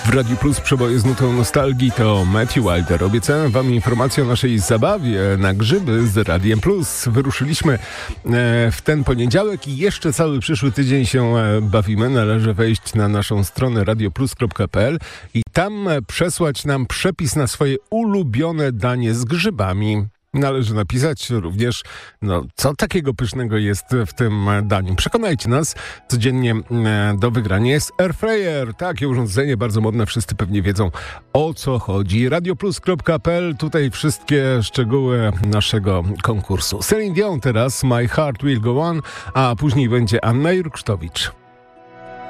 W Radiu Plus przeboje z nutą nostalgii to Matthew Wilder. Obiecałem wam informację o naszej zabawie na grzyby z Radiem Plus. Wyruszyliśmy w ten poniedziałek i jeszcze cały przyszły tydzień się bawimy. Należy wejść na naszą stronę radioplus.pl i tam przesłać nam przepis na swoje ulubione danie z grzybami. Należy napisać również, co takiego pysznego jest w tym daniu. Przekonajcie nas, codziennie do wygrania jest Airfryer. Takie urządzenie, bardzo modne, wszyscy pewnie wiedzą, o co chodzi. radioplus.pl, tutaj wszystkie szczegóły naszego konkursu. Celine Dion teraz, My Heart Will Go On, a później będzie Anna Jurksztowicz.